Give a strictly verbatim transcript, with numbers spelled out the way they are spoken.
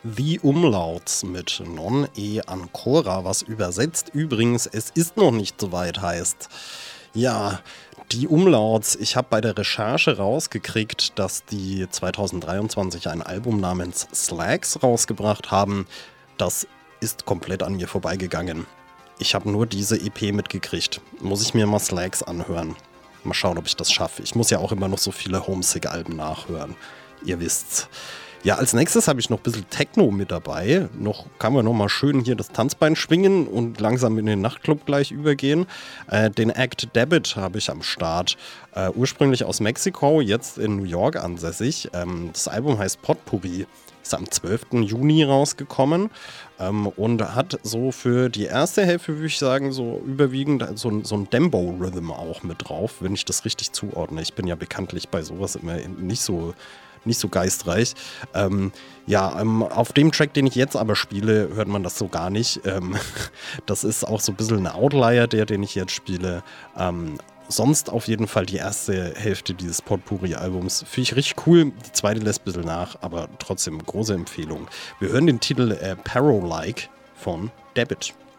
The Umlauts mit Non e Ancora, was übersetzt übrigens es ist noch nicht so weit heißt. Ja, die Umlauts, ich habe bei der Recherche rausgekriegt, dass die zweitausenddreiundzwanzig ein Album namens Slacks rausgebracht haben. Das ist komplett an mir vorbeigegangen. Ich habe nur diese E P mitgekriegt. Muss ich mir mal Slacks anhören. Mal schauen, ob ich das schaffe. Ich muss ja auch immer noch so viele Homesick-Alben nachhören. Ihr wisst's. Ja, als nächstes habe ich noch ein bisschen Techno mit dabei. Noch kann man noch mal schön hier das Tanzbein schwingen und langsam in den Nachtclub gleich übergehen. Äh, den Act Debit habe ich am Start. Äh, ursprünglich aus Mexiko, jetzt in New York ansässig. Ähm, das Album heißt Potpourri. Ist am zwölften Juni rausgekommen ähm, und hat so für die erste Hälfte, würde ich sagen, so überwiegend so, so ein Dembo-Rhythm auch mit drauf, wenn ich das richtig zuordne. Ich bin ja bekanntlich bei sowas immer nicht so nicht so geistreich. Ähm, ja, ähm, auf dem Track, den ich jetzt aber spiele, hört man das so gar nicht. Ähm, das ist auch so ein bisschen ein Outlier, der, den ich jetzt spiele. Ähm, sonst auf jeden Fall die erste Hälfte dieses Potpourri-Albums. Finde ich richtig cool. Die zweite lässt ein bisschen nach, aber trotzdem große Empfehlung. Wir hören den Titel äh, Paro-like von Debit.